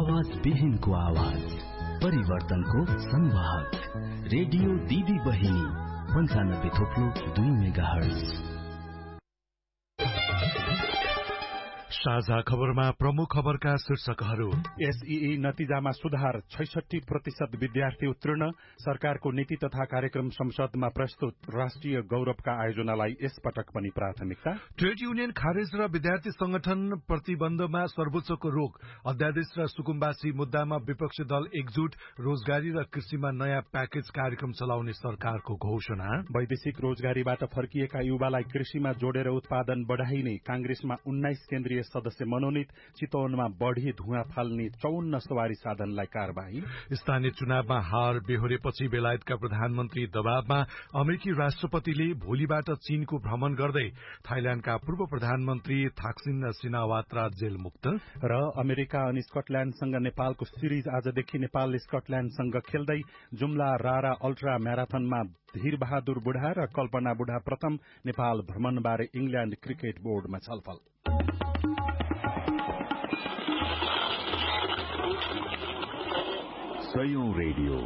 आवाज विहीनको आवाज, परिवर्तनको संवाहक, रेडियो दिदी बहिनी 95.2 मेगाहर्ज। साझा खबरमा प्रमुख खबरका शीर्षकहरू। एसईई नतिजामा सुधार, 66% विद्यार्थी उत्तीर्ण। सरकारको नीति तथा कार्यक्रम संसदमा प्रस्तुत। राष्ट्रिय गौरवका आयोजनालाई यसपटक पनि प्राथमिकता। ट्रेड युनियन खारेज र विद्यार्थी संगठन प्रतिबन्धमा सर्वोच्चको रोक। अध्यादेश र सुकुम्बासी मुद्दामा विपक्षी दल एकजुट। रोजगारी र कृषिमा नयाँ प्याकेज कार्यक्रम चलाउने सरकारको घोषणा। वैदेशिक रोजगारीबाट फर्किएका युवालाई कृषिमा जोडेर उत्पादन बढ़ाइने। कांग्रेसमा 19 केन्द्रीय सदस्य मनोनित। चितवनमा बढ़ी धुवाँ फाल्ने 54 सवारी साधनलाई कार्यवाही। स्थानीय चुनावमा हार बेहोरेपछि बेलायतका प्रधानमन्त्री दबावमा। अमेरिकी राष्ट्रपतिले भोलिबाट चीनको भ्रमण गर्दै थाइल्याण्डका पूर्व प्रधानमन्त्री थाक्सिन सिनावात्रा जेल मुक्त। र अमेरिका अनि स्कटल्याण्डसँग नेपालको सिरिज आजदेखि नेपाल स्कटल्याण्डसँग खेल्दै। जुम्ला रारा अल्ट्रा म्याराथनमा धीर बहादुर बुढा र कल्पना बुढा प्रथम। नेपाल भ्रमणबारे इंग्ल्याण्ड क्रिकेट बोर्डमा छलफल। सयौं रेडियो,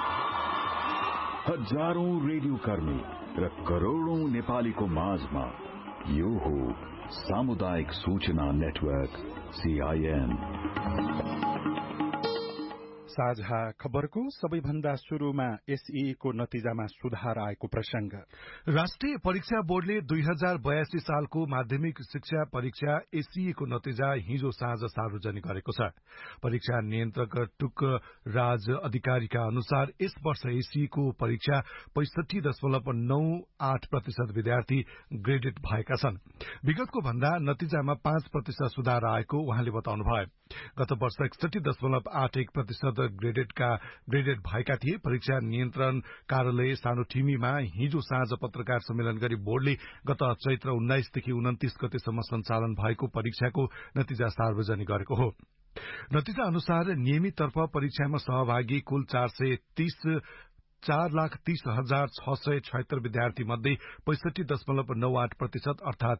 हजारौं रेडियो कर्मी र करोड़ौं नेपालीको माझमा यो हो सामुदायिक सूचना नेटवर्क CIN। साझा खबरको सबैभन्दा शुरूमा एसईई को नतिजामा सुधार आएको प्रसंग। राष्ट्रिय परीक्षा बोर्डले 2082 सालको माध्यमिक शिक्षा परीक्षा एसईई को नतिजा हिजो साँझ सार्वजनिक गरेको छ। परीक्षा नियन्त्रक टुक राज अधिकारीका अनुसार यस वर्ष एसईई को परीक्षा 65.98% विद्यार्थी ग्रेडेड भएका छन्। विगतको भन्दा नतिजामा 5% सुधार आएको उहाँले बताउनुभयो। गत वर्ष 61.81% ग्रेडेड भएका थिए। परीक्षा नियन्त्रण कार्यालय सानोठिमीमा हिजो साँझ पत्रकार सम्मेलन गरी बोर्डले गत चैत्र 19 देखि 29 गतेसम्म सञ्चालन भएको परीक्षाको नतिजा सार्वजनिक गरेको हो। नतिजा अनुसार नियमित तर्फ परीक्षामा सहभागी कुल 4,30,676 विद्यार्थी मध्ये 65.98% अर्थात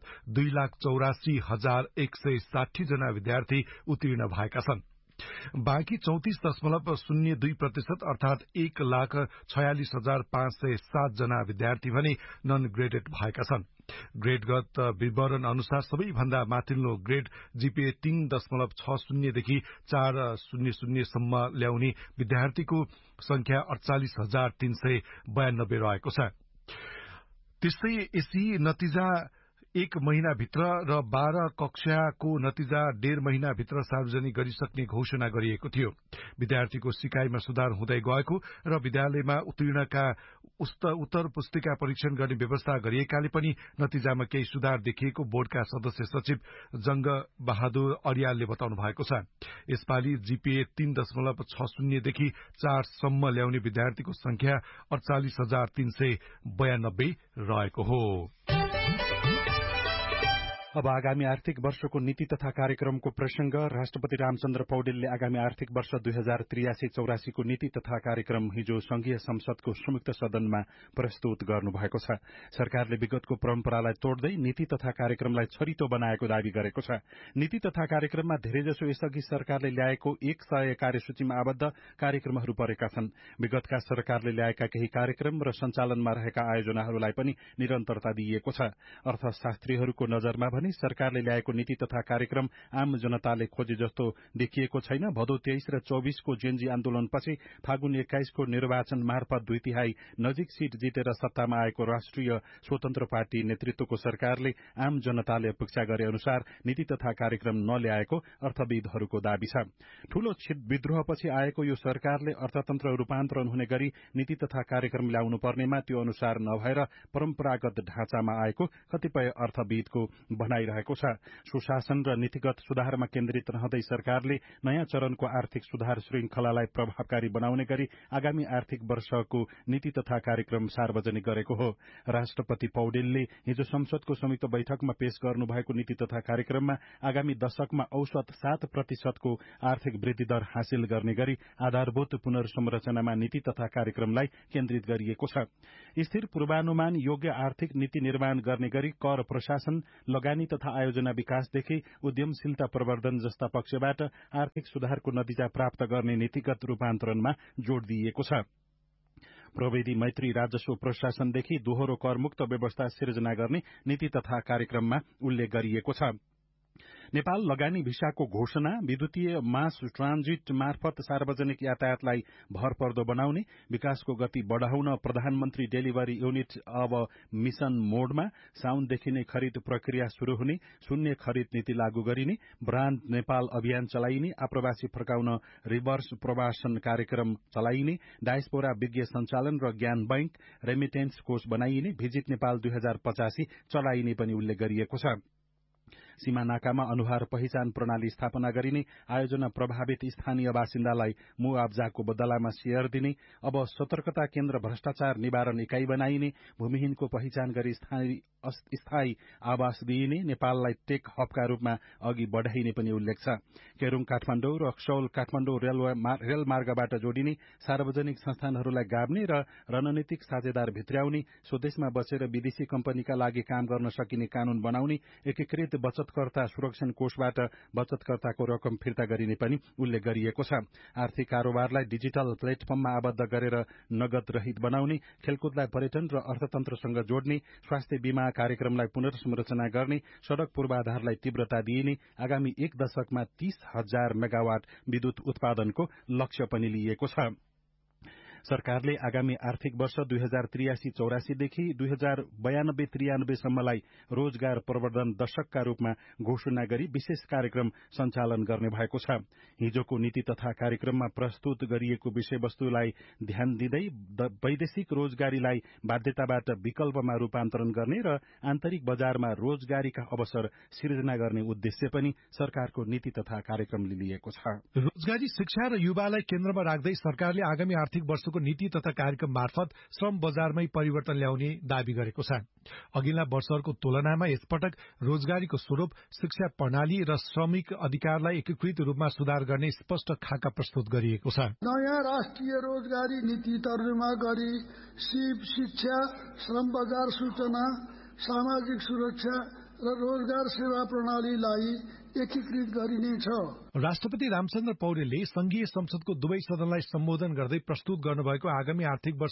2,84,160 जना विद्यार्थी उत्तीर्ण भएका छन्। बाँकी 34.02% अर्थात 1,46,507 जना विद्यार्थी भने नन ग्रेडेड भएका छन्। ग्रेडगत विवरण अनुसार सबैभन्दा माथिल्लो ग्रेड जीपीए 3.60 देखि 400 सम्म ल्याउने विद्यार्थीको संख्या 48,392 रहेको छ। त्यस्तै एसईई नतिजा 1 महिनाभित्र र 12 कक्षाको नतिजा 1.5 महिनाभित्र सार्वजनिक गरिसक्ने घोषणा गरिएको थियो। विद्यार्थीको सिकाइमा सुधार हुँदै गएको र विद्यालयमा उत्तीर्णका उत्तर पुस्तिका परीक्षण गर्ने व्यवस्था गरिएकाले पनि नतिजामा केही सुधार देखिएको बोर्डका सदस्य सचिव जंग बहादुर अरियालले बताउनु भएको छ। यसपालि जीपीए 3.60 देखि 4 सम्म ल्याउने विद्यार्थीको संख्या 48,392 रहेको हो। अब आगामी आर्थिक वर्षको नीति तथा कार्यक्रमको प्रसंग। राष्ट्रपति रामचन्द्र पौडेलले आगामी आर्थिक वर्ष 2083-84 को नीति तथा कार्यक्रम हिजो संघीय संसदको संयुक्त सदनमा प्रस्तुत गर्नुभएको छ। सरकारले विगतको परम्परालाई तोड्दै नीति तथा कार्यक्रमलाई छरितो बनाएको दावी गरेको छ। नीति तथा कार्यक्रममा धेरैजसो यसअघि सरकारले ल्याएको 100 कार्यसूचीमा आबद्ध कार्यक्रमहरू परेका छन्। विगतका सरकारले ल्याएका केही कार्यक्रम र सञ्चालनमा रहेका आयोजनाहरूलाई पनि निरन्तरता दिइएको छ। अर्थशास्त्रीहरूको नजरमा भने सरकारले ल्याएको नीति तथा कार्यक्रम आम जनताले खोजे जस्तो देखिएको छैन। भदौ 23 र 24 को जेन्जी आन्दोलनपछि फागुन 21 को निर्वाचन मार्फत 2/3 नजिक सीट जितेर सत्तामा आएको राष्ट्रिय स्वतन्त्र पार्टी नेतृत्वको सरकारले आम जनताले अपेक्षा गरे अनुसार नीति तथा कार्यक्रम नल्याएको अर्थविदहरूको दावी छ। ठूलो विद्रोहपछि आएको यो सरकारले अर्थतन्त्र रूपान्तरण हुने गरी नीति तथा कार्यक्रम ल्याउनु पर्नेमा त्यो अनुसार नभएर परम्परागत ढाँचामा आएको कतिपय अर्थविदको भनाइरहेको छ। सुशासन र नीतिगत सुधारमा केन्द्रित रहँदै सरकारले नयाँ चरणको आर्थिक सुधार श्रृंखलालाई प्रभावकारी बनाउने गरी आगामी आर्थिक वर्षको नीति तथा कार्यक्रम सार्वजनिक गरेको हो। राष्ट्रपति पौडेलले हिजो संसदको संयुक्त बैठकमा पेश गर्नुभएको नीति तथा कार्यक्रममा आगामी दशकमा औसत 7% को आर्थिक वृद्धि दर हासिल गर्ने गरी आधारभूत पुनर्संरचनामा नीति तथा कार्यक्रमलाई केन्द्रित गरिएको छ। स्थिर पूर्वानुमान योग्य आर्थिक नीति निर्माण गर्ने गरी कर प्रशासन, लगानी तथा आयोजना विकासदेखि उद्यमशीलता प्रवर्धन जस्ता पक्षबाट आर्थिक सुधारको नतिजा प्राप्त गर्ने नीतिगत रूपान्तरणमा जोड़ दिइएको छ। प्रविधि मैत्री राजस्व प्रशासनदेखि दोहोरो करमुक्त व्यवस्था सिर्जना गर्ने नीति तथा कार्यक्रममा उल्लेख गरिएको छ। नेपाल लगानी भिसाको घोषणा, विद्युतीय मास ट्रान्जिट मार्फत सार्वजनिक यातायातलाई भरपर्दो बनाउने, विकासको गति बढ़ाउन प्रधानमन्त्री डेलिभरी युनिट अब मिशन मोडमा, साउनदेखि नै खरिद प्रक्रिया शुरू हुने, शून्य खरिद नीति लागू गरिने, ब्रान्ड नेपाल अभियान चलाइने, आप्रवासी फर्काउन रिभर्स प्रवासन कार्यक्रम चलाइने, डायस्पोरा विज्ञ सञ्चालन र ज्ञान बैंक, रेमिटेन्स कोष बनाइने, भिजिट नेपाल 2085 चलाइने पनि उल्लेख गरिएको छ। सीमा नाकामा अनुहार पहिचान प्रणाली स्थापना गरिने, आयोजना प्रभावित स्थानीय बासिन्दालाई मुआब्जाको बदलामा शेयर दिने, अब सतर्कता केन्द्र भ्रष्टाचार निवारण इकाई बनाइने, भूमिहीनको पहिचान गरी स्थायी आवास दिइने, नेपाललाई टेक हबका रूपमा अघि बढ़ाइने पनि उल्लेख छ। केरूङ काठमाण्डौ र रक्सौल काठमाण्डौ रेल मार्गबाट जोडिने, सार्वजनिक संस्थानहरूलाई गाभ्ने र रणनीतिक साझेदार भित्र्याउने, स्वदेशमा बसेर विदेशी कम्पनीका लागि काम गर्न सकिने कानून बनाउने, एकीकृत बचतकर्ता सुरक्षण कोषबाट बचतकर्ताको रकम फिर्ता गरिने पनि उल्लेख गरिएको छ। आर्थिक कारोबारलाई डिजिटल प्लेटफर्ममा आबद्ध गरेर नगद रहित बनाउने, खेलकुदलाई पर्यटन र अर्थतन्त्रसँग जोड्ने, स्वास्थ्य बीमा कार्यक्रमलाई पुनर्संरचना गर्ने, सड़क पूर्वाधारलाई तीव्रता दिइने, आगामी 1 दशकमा 30,000 मेगावाट विद्युत उत्पादनको लक्ष्य पनि लिएको छ। सरकारले आगामी आर्थिक वर्ष 2083-84 देखि 2092-93 सम्मलाई रोजगार प्रवर्धन दशकका रूपमा घोषणा गरी विशेष कार्यक्रम सञ्चालन गर्ने भएको छ। हिजोको नीति तथा कार्यक्रममा प्रस्तुत गरिएको विषयवस्तुलाई ध्यान दिँदै वैदेशिक रोजगारीलाई बाध्यताबाट विकल्पमा रूपान्तरण गर्ने र आन्तरिक बजारमा रोजगारीका अवसर सिर्जना गर्ने उद्देश्य पनि सरकारको नीति तथा कार्यक्रमले लिएको छ। रोजगारी, शिक्षा र युवालाई केन्द्रमा राख्दै सरकारले आगामी आर्थिक वर्षको नीति तथा कार्यक्रम मार्फत श्रम बजारमै परिवर्तन ल्याउने दावी गरेको छ। अघिल्ला वर्षहरूको तुलनामा यसपटक रोजगारीको स्वरूप, शिक्षा प्रणाली र श्रमिक अधिकारलाई एकीकृत रूपमा सुधार गर्ने स्पष्ट खाका प्रस्तुत गरिएको छ। नयाँ राष्ट्रिय रोजगारी नीति तर्जुमा गरी सिप, शिक्षा, श्रम बजार सूचना, सामाजिक सुरक्षा र रोजगार सेवा प्रणालीलाई एकीकृत गरिनेछ। राष्ट्रपति रामचन्द्र पौडेलले संघीय संसदको दुवै सदनलाई सम्बोधन गर्दै प्रस्तुत गर्नुभएको आगामी आर्थिक वर्ष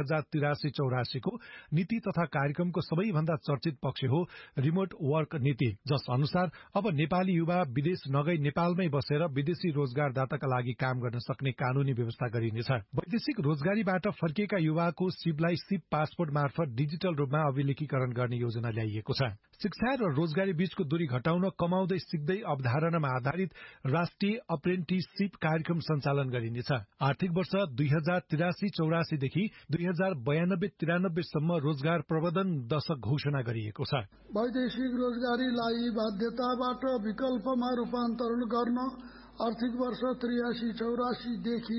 2083-84 को नीति तथा कार्यक्रमको सबैभन्दा चर्चित पक्ष हो रिमोट वर्क नीति, जस अनुसार अब नेपाली युवा विदेश नगई नेपालमै बसेर विदेशी रोजगारदाताका लागि काम गर्न सक्ने कानूनी व्यवस्था गरिनेछ। वैदेशिक रोजगारीबाट फर्किएका युवाको सिपलाई सिप पासपोर्ट मार्फत डिजिटल रूपमा अभिलेखीकरण गर्ने योजना ल्याइएको छ। शिक्षा र रोजगारी बीचको दूरी घटाउन कमाउँदै सिक्दै अवधारणामा आधारित राष्ट्रिय अप्रेन्टिसशिप कार्यक्रम सञ्चालन गरिनेछ। आर्थिक वर्ष 2083-84 देखि 2092-93 सम्म रोजगार प्रवर्धन दशक घोषणा गरिएको छ। वैदेशिक रोजगारीलाई बाध्यताबाट विकल्पमा रूपान्तरण गर्न आर्थिक वर्ष 83-84 देखि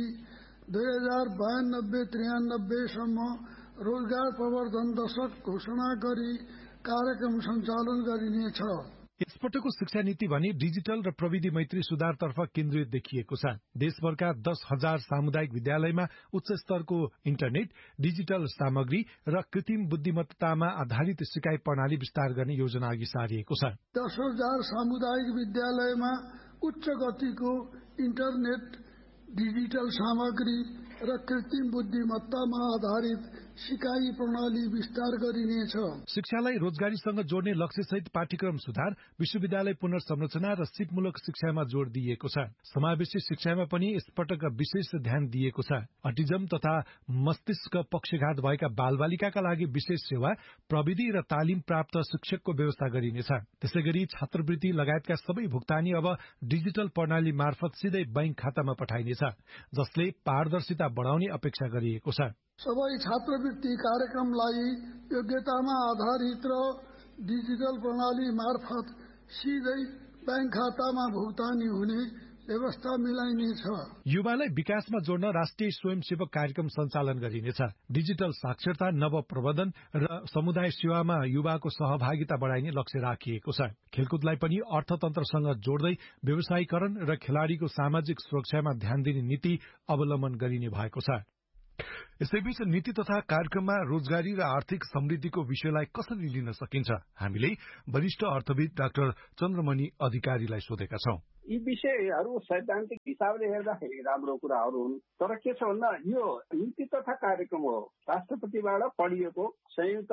2092-93 सम्म रोजगार प्रवर्धन दशक घोषणा गरी कार्यक्रम सञ्चालन गरिनेछ। यसपटकको शिक्षा नीति भने डिजिटल र प्रविधि मैत्री सुधारतर्फ केन्द्रित देखिएको छ। देशभरका 10,000 सामुदायिक विद्यालयमा उच्च स्तरको इन्टरनेट, डिजिटल सामग्री र कृत्रिम बुद्धिमत्तामा आधारित सिकाइ प्रणाली विस्तार गर्ने योजना अघि सारिएको छ। 10,000 सामुदायिक विद्यालयमा उच्च गतिको इन्टरनेट, डिजिटल सामग्री र कृत्रिम बुद्धिमत्तामा आधारित सिकाइ प्रणाली विस्तार गरिनेछ। शिक्षालाई रोजगारीसँग जोड्ने लक्ष्यसहित पाठ्यक्रम सुधार, विश्वविद्यालय पुनर्संरचना र सिपमूलक शिक्षामा जोड़ दिइएको छ। समावेशी शिक्षामा पनि यसपटक विशेष ध्यान दिएको छ। अटिजम तथा मस्तिष्क पक्षघात भएका बालबालिकाका लागि विशेष सेवा, प्रविधि र तालिम प्राप्त शिक्षकको व्यवस्था गरिनेछ। त्यसैगरी छात्रवृत्ति लगायतका सबै भुक्तानी अब डिजिटल प्रणाली मार्फत सिधै बैंक खातामा पठाइनेछ, जसले पारदर्शिता बढ़ाउने अपेक्षा गरिएको छ। सबै छात्रवृत्ति कार्यक्रमलाई योग्यतामा आधारित र डिजिटल प्रणाली मार्फत सिधै बैंक खातामा भुक्तानी हुने व्यवस्था मिलाइनेछ। युवालाई विकासमा जोड्न राष्ट्रिय स्वयंसेवक कार्यक्रम सञ्चालन गरिनेछ। डिजिटल साक्षरता, नव प्रबन्धन र समुदाय सेवामा युवाको सहभागिता बढ़ाइने लक्ष्य राखिएको छ। खेलकुदलाई पनि अर्थतन्त्रसँग जोड्दै व्यवसायीकरण र खेलाड़ीको सामाजिक सुरक्षामा ध्यान दिने नीति अवलम्बन गरिने भएको छ। यसैबीच नीति तथा कार्यक्रममा रोजगारी र आर्थिक समृद्धिको विषयलाई कसरी लिन सकिन्छ, हामीले वरिष्ठ अर्थविद डाक्टर चन्द्रमणि अधिकारीलाई सोधेका छौं। यी विषयहरू सैद्धान्तिक हिसाबले हेर्दाखेरि राम्रो कुराहरू हुन्, तर के छ भन्दा यो नीति तथा कार्यक्रम हो, राष्ट्रपतिबाट पढिएको संयुक्त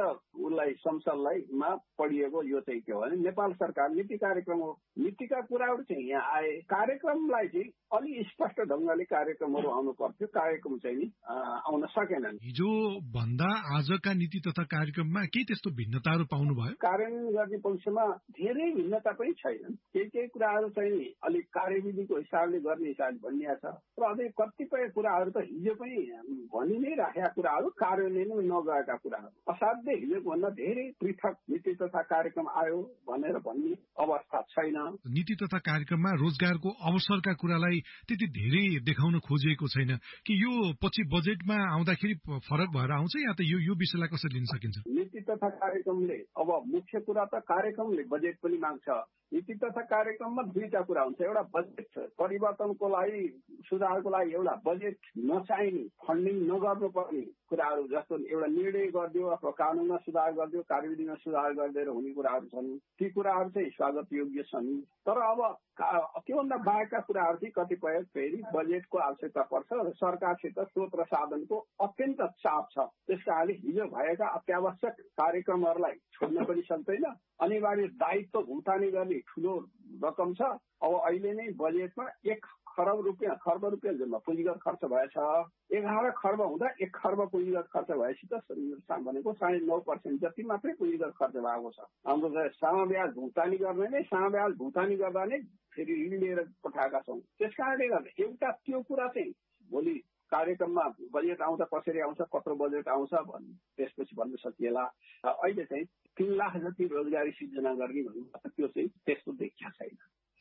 संसदमा पढिएको। यो चाहिँ के हो भने नेपाल सरकार नीति कार्यक्रम हो। नीतिका कुराहरू चाहिँ यहाँ आए, कार्यक्रमलाई चाहिँ अलि स्पष्ट ढंगले कार्यक्रमहरू आउनु पर्थ्यो, कार्यक्रम चाहिँ नि आउन सकेनन्। हिजो भन्दा आजका नीति तथा कार्यक्रममा के त्यस्तो भिन्नताहरू पाउनुभयो? कार्यान्वयन गर्ने पक्षमा धेरै भिन्नता पनि छैनन्। केही कुराहरू चाहिँ अलिक कार्यविधिको हिसाबले गर्ने हिसाबले भनिएको छ र अझै कतिपय कुराहरू त हिजो पनि भनि नै राखेका कुराहरू कार्यान्वयन नगएका कुराहरू, असाध्यै हिजोको भन्दा धेरै पृथक नीति तथा कार्यक्रम आयो भनेर भन्ने अवस्था छैन। नीति तथा कार्यक्रममा रोजगारको अवसरका कुरालाई त्यति धेरै देखाउन खोजिएको छैन कि यो पछि बजेटमा आउँदाखेरि फरक भएर आउँछ, या त यो विषयलाई कसरी लिन सकिन्छ? नीति तथा कार्यक्रमले अब मुख्य कुरा त कार्यक्रमले बजेट पनि माग्छ। नीति तथा कार्यक्रममा दुईटा कुरा हुन्छ, एउटा बजेट परिवर्तनको लागि, सुधारको लागि एउटा बजेट नचाहिने, फन्डिङ नगर्नुपर्ने कुराहरू, जस्तो एउटा निर्णय गरिदियो अथवा कानूनमा सुधार गरिदियो, कार्यविधिमा सुधार गरिदिएर हुने कुराहरू छन्। ती कुराहरू चाहिँ स्वागत योग्य छन्। तर अब त्योभन्दा बाहेकका कुराहरू चाहिँ कतिपय फेरि बजेटको आवश्यकता पर्छ र सरकारसित स्रोत र साधनको अत्यन्त चाप छ। त्यस कारणले हिजो भएका अत्यावश्यक कार्यक्रमहरूलाई छोड्न पनि सक्दैन। अनिवार्य दायित्व भुक्तानी गर्ने ठूलो रकम छ। अब अहिले नै बजेटमा 1 खर्ब रुपियाँ जम्मा पुँजीगत खर्च भएछ। 11 खर्ब हुँदा 1 खर्ब पुँजीगत खर्च भएपछि त भनेको 9.5% जति मात्रै पुँजीगत खर्च भएको छ। हाम्रो सामा ब्याज भुक्तानी गर्ने नै, सामा ब्याज भुक्तानी गर्दा नै फेरि ऋण लिएर पठाएका छौँ। त्यस कारणले गर्दा एउटा त्यो कुरा चाहिँ भोलि कार्यक्रममा बजेट आउँदा कसरी आउँछ, कत्रो बजेट आउँछ भन्ने त्यसपछि भन्न सकिएला। अहिले चाहिँ 3 लाख जति रोजगारी सिर्जना गर्ने भन्नु त्यो चाहिँ त्यस्तो देखिया छैन।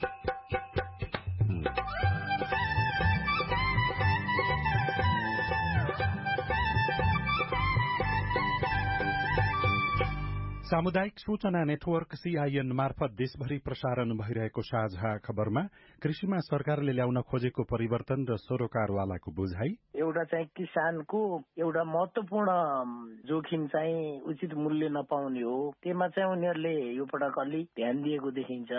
सामुदायिक सूचना नेटवर्क सीआईएन मार्फत देशभरि प्रसारण भइरहेको साझा खबरमा कृषिमा सरकारले ल्याउन खोजेको परिवर्तन र सरोकारवालाको बुझाइ, एउटा चाहिँ किसानको एउटा महत्वपूर्ण जोखिम चाहिँ उचित मूल्य नपाउने हो, त्यसमा चाहिँ उनीहरूले यो पटक अलि ध्यान दिएको देखिन्छ।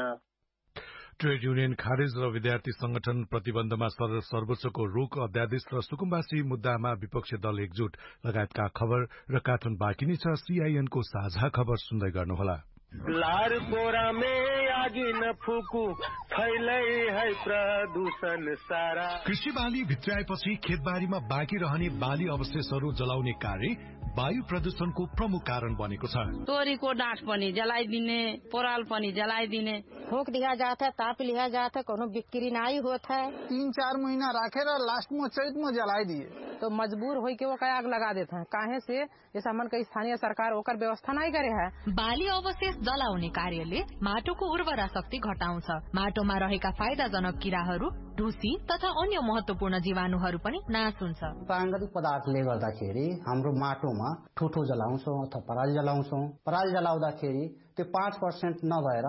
ट्रेड युनियन खारेज र विद्यार्थी संगठन प्रतिबन्धमा सर्वोच्चको रोक अध्यादेश र सुकुम्बासी मुद्दामा विपक्षी दल एकजुट लगायतका खबर र कार्टुन बाँकी नै छ। सीआईएनको साझा खबर सुन्दै गर्नुहोला। लार कोरा में आगी न फुकू फैलै है प्रदूषण सारा। कृषि बाली भित्राएपछि खेतबारीमा बाँकी रहने बाली अवशेषहरू जलाउने कार्य वायु प्रदूषणको प्रमुख कारण बनेको छ। तोरीको डाँठ पनि जलाइदिने, पराल पनि जलाइदिने, ठोक दिया जाता है, ताप लिया जाता है, कोनो बिक्री नहीं होता है। 3-4 महीना रखे लास्ट में चैत में जलाई दिए तो मजबूर हो के वो कई आग लगा देते हैं। काहे से जैसा मन कई स्थानीय सरकार ओकर व्यवस्था नहीं करे है। बाली अवशेष जलाउने कार्यले माटोको उर्वरा शक्ति घटाउँछ। माटोमा रहेका फाइदाजनक किराहरू, ढुसी तथा अन्य महत्वपूर्ण जीवाणुहरू पनि नाश हुन्छ। प्राकृतिक पदार्थले गर्दाखेरि हाम्रो माटोमा ठुठो जलाउँछौं अथवा पराल जलाउँछौं। पराल जलाउँदाखेरि त्यो 5% नभएर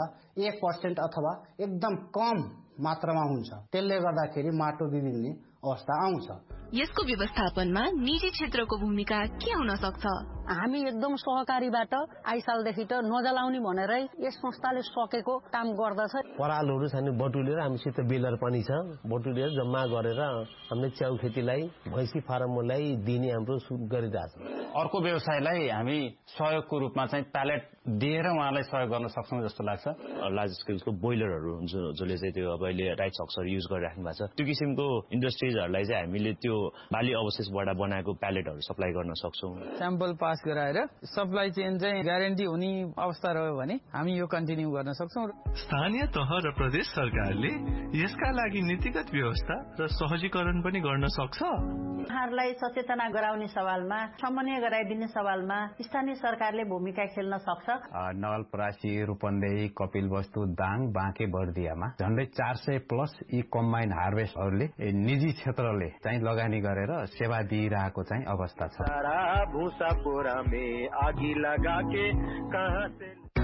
1% अथवा एकदम कम मात्रामा हुन्छ। त्यसले गर्दाखेरि माटो बिग्रिने अवस्था आउँछ। यसको व्यवस्थापनमा निजी क्षेत्रको भूमिका के हुन सक्छ? हामी एकदम सहकारीबाट आइसालदेखि त नजलाउने भनेरै यस संस्थाले सकेको काम गर्दछ। परालहरू छैन बटुलेर हामीसित बेलर पनि छ, बटुलेर जम्मा गरेर हामीले च्याउ खेतीलाई, भैँसी फार्मलाई दिने हाम्रो सुरु गरिरहेछ। अर्को व्यवसायलाई हामी सहयोगको रूपमा चाहिँ प्यालेट दिएर उहाँलाई सहयोग गर्न सक्छौँ जस्तो लाग्छ। लार्ज स्केलको बोइलरहरू जसले चाहिँ त्यो अब अहिले राइस हक्सहरू युज गरिराख्नु भएको छ, त्यो किसिमको इन्डस्ट्रिजहरूलाई चाहिँ हामीले त्यो बाली अवशेषबाट बनाएको प्यालेटहरू सप्लाई गर्न सक्छौँ। स्याम्पल पास गराएर सप्लाई चेन चाहिँ ग्यारेन्टी हुने अवस्था रह्यो भने हामी यो कन्टिन्यू गर्न सक्छौँ। स्थानीय तह र प्रदेश सरकारले यसका लागि नीतिगत व्यवस्था र सहजीकरण पनि गर्न सक्छ। उहाँहरूलाई सचेतना गराउने सवालमा, समन्वय गराइदिने सवालमा स्थानीय सरकारले भूमिका खेल्न सक्छ। नवलपरासी, रूपन्देही, कपिलवस्तु, दाङ, बाँके, बर्दियामा झन्डै 400+ यी कम्बाइन हार्भेस्टहरूले निजी क्षेत्रले चाहिँ लगानी गरेर सेवा दिइरहेको चाहिँ अवस्था छ। भूसा कोरा में आगी लगा के कहाँ से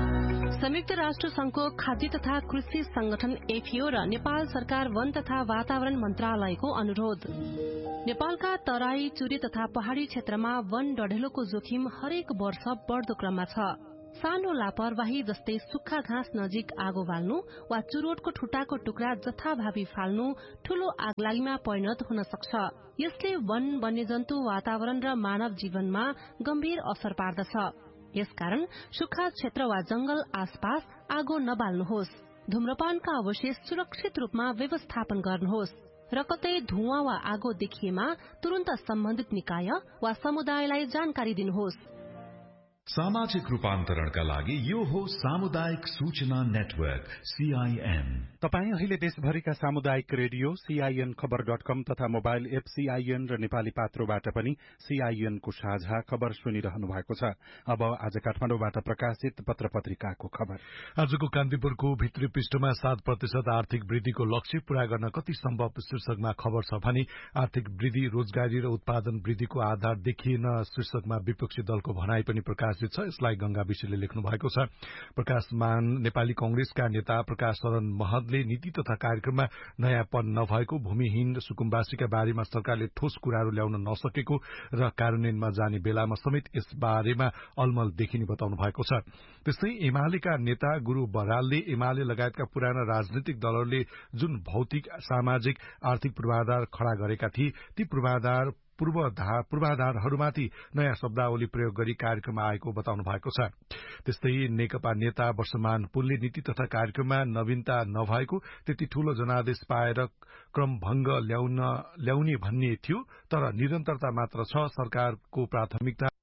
संयुक्त राष्ट्र संघको खाद्य तथा कृषि संगठन एफएओ र नेपाल सरकार वन तथा वातावरण मन्त्रालयको अनुरोध। नेपालका तराई, चुरे तथा पहाड़ी क्षेत्रमा वन डढेलोको जोखिम हरेक वर्ष बढ़दो क्रममा छ। सानो लापरवाही जस्तै सुक्खा घाँस नजिक आगो बाल्नु वा चुरोटको ठुटाको टुक्रा जथाभावी फाल्नु ठूलो आगलागीमा परिणत हुन सक्छ। यसले वन, वन्यजन्तु, वातावरण र मानव जीवनमा गम्भीर असर पार्दछ। यसकारण सुक्खा क्षेत्र वा जंगल आसपास आगो नबाल्नुहोस्। धूम्रपानका अवशेष सुरक्षित रूपमा व्यवस्थापन गर्नुहोस् र कतै धुवाँ वा आगो देखिएमा तुरन्त सम्बन्धित निकाय वा समुदायलाई जानकारी दिनुहोस्। सामाजिक रूपान्तरणका लागि यो हो सामुदायिक सूचना नेटवर्क CIN। तपाई अहिले देशभरिका सामुदायिक रेडियो CIN खबर.com तथा मोबाइल एप CIN र नेपाली पात्रोबाट पनि CIN को साझा खबर सुनिरहनु भएको छ। अब आज काठमाडौँबाट प्रकाशित पत्र पत्रिकाको खबर। आजको कान्तिपुरको भित्री पृष्ठमा 7% आर्थिक वृद्धिको लक्ष्य पूरा गर्न कति सम्भव शीर्षकमा खबर छ भने आर्थिक वृद्धि, रोजगारी र उत्पादन वृद्धिको आधार देखिएन शीर्षकमा विपक्षी दलको भनाई पनि प्रकाशित छ। यसलाई गंगा विशेषले लेख्नु भएको छ। प्रकाशमान नेपाली कांग्रेसका नेता प्रकाश शरण महतले नीति तथा कार्यक्रममा नयाँपन नभएको, भूमिहीन सुकुम्बासीका बारेमा सरकारले ठोस कुराहरू ल्याउन नसकेको र कार्यान्वयनमा जाने बेलामा समेत यस बारेमा अलमल देखिने बताउनु भएको छ। त्यस्तै एमालेका नेता गुरु बरालले एमाले लगायतका पुराना राजनीतिक दलहरूले जुन भौतिक, सामाजिक, आर्थिक पूर्वाधार खड़ा गरेका थिए ती पूर्वाधारहरूमाथि नयाँ शब्दावली प्रयोग गरी कार्यक्रममा आएको बताउनु भएको छ। त्यस्तै नेकपा नेता वर्षमान पुलले नीति तथा कार्यक्रममा नवीनता नभएको, त्यति ठूलो जनादेश पाएर क्रमभंग ल्याउने भन्ने थियो, तर निरन्तरता मात्र छ। सरकारको प्राथमिकता